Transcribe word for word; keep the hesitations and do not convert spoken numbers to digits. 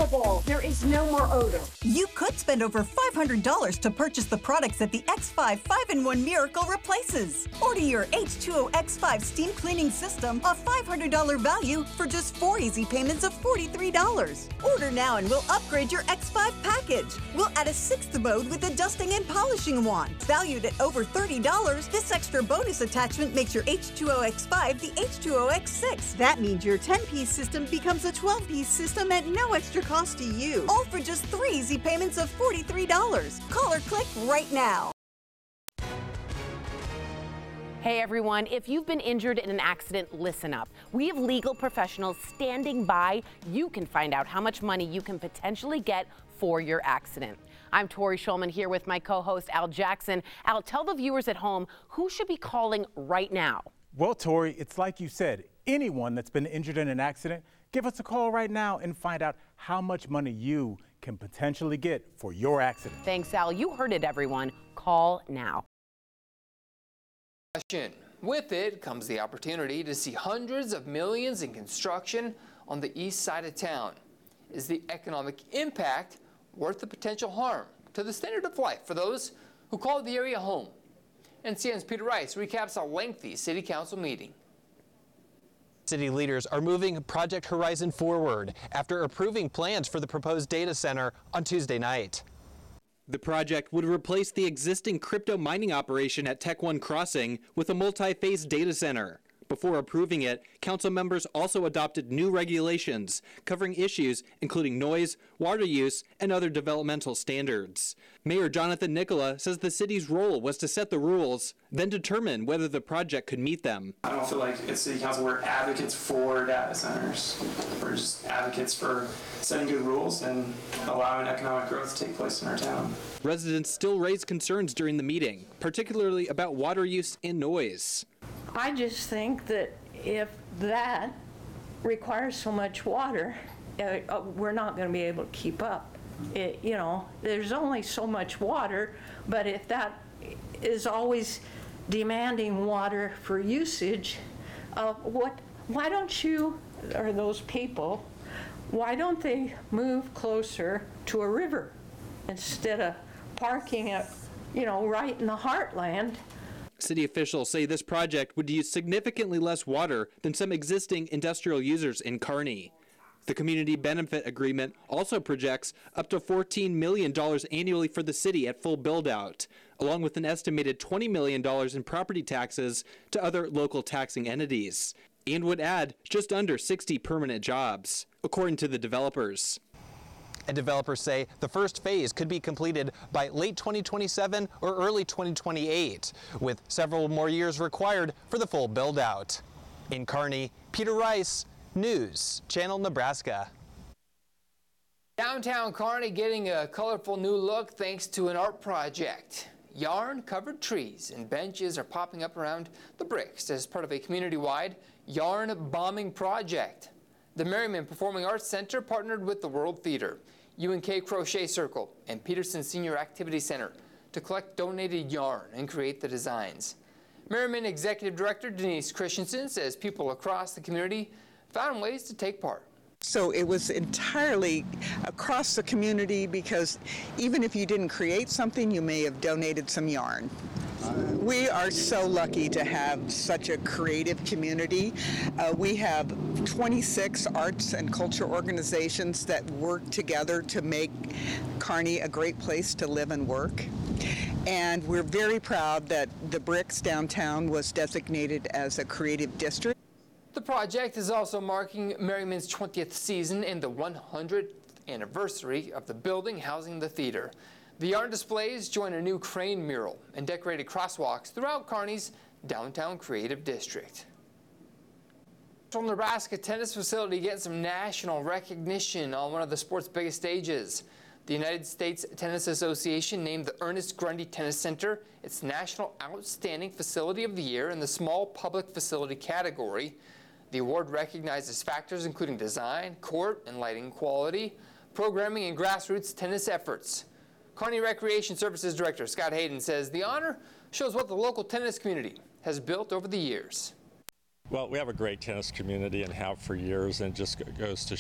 unbelievable. There is no more odor. You could spend over five hundred dollars to purchase the products that the X five five in one Miracle replaces. Order your H two O X five steam cleaning system, a five hundred dollars value, for just four easy payments of forty-three dollars. Order now and we'll upgrade your X five package. We'll add a sixth mode with a dusting and polishing wand. Valued at over thirty dollars, this extra bonus attachment makes your H two O X five the H two O X six. That means your ten-piece system becomes a twelve-piece system at no extra cost to you. All for just three easy payments of forty-three dollars. Call or click right now. Hey everyone, if you've been injured in an accident, listen up. We have legal professionals standing by. You can find out how much money you can potentially get for your accident. I'm Tori Schulman here with my co-host Al Jackson. Al, tell the viewers at home who should be calling right now. Well, Tori, it's like you said, anyone that's been injured in an accident, give us a call right now and find out how much money you can potentially get for your accident. Thanks, Al. You heard it, everyone. Call now. With it comes the opportunity to see hundreds of millions in construction on the east side of town. Is the economic impact worth the potential harm to the standard of life for those who call the area home? N C N's Peter Rice recaps a lengthy city council meeting. City leaders are moving Project Horizon forward after approving plans for the proposed data center on Tuesday night. The project would replace the existing crypto mining operation at Tech One Crossing with a multi-phase data center. Before approving it, council members also adopted new regulations covering issues including noise, water use, and other developmental standards. Mayor Jonathan Nicola says the city's role was to set the rules, then determine whether the project could meet them. I don't feel like at City Council we're advocates for data centers. We're just advocates for setting good rules and allowing economic growth to take place in our town. Residents still raised concerns during the meeting, particularly about water use and noise. I just think that if that requires so much water, uh, we're not going to be able to keep up. It, you know, there's only so much water, but if that is always demanding water for usage, uh, what? Why don't you, or those people, why don't they move closer to a river instead of parking it, you know, right in the heartland? City officials say this project would use significantly less water than some existing industrial users in Kearney. The community benefit agreement also projects up to fourteen million dollars annually for the city at full build-out, along with an estimated twenty million dollars in property taxes to other local taxing entities, and would add just under sixty permanent jobs, according to the developers. And developers say the first phase could be completed by late twenty twenty-seven or early twenty twenty-eight, with several more years required for the full build-out. In Kearney, Peter Rice, News Channel Nebraska. Downtown Kearney getting a colorful new look thanks to an art project. Yarn-covered trees and benches are popping up around the bricks as part of a community-wide yarn bombing project. The Merriman Performing Arts Center partnered with the World Theater, U N K Crochet Circle, and Peterson Senior Activity Center to collect donated yarn and create the designs. Merriman Executive Director Denise Christensen says people across the community found ways to take part. So it was entirely across the community because even if you didn't create something, you may have donated some yarn. We are so lucky to have such a creative community. Uh, we have twenty-six arts and culture organizations that work together to make Kearney a great place to live and work. And we're very proud that the Bricks downtown was designated as a creative district. The project is also marking Merriman's twentieth season and the one hundredth anniversary of the building housing the theater. The yarn displays join a new crane mural and decorated crosswalks throughout Kearney's downtown creative district. From Nebraska tennis facility getting some national recognition on one of the sport's biggest stages. The United States Tennis Association named the Ernest Grundy Tennis Center its National Outstanding Facility of the Year in the Small Public Facility category. The award recognizes factors including design, court and lighting quality, programming, and grassroots tennis efforts. Kearney Recreation Services Director Scott Hayden says the honor shows what the local tennis community has built over the years. Well, we have a great tennis community and have for years, and it just goes to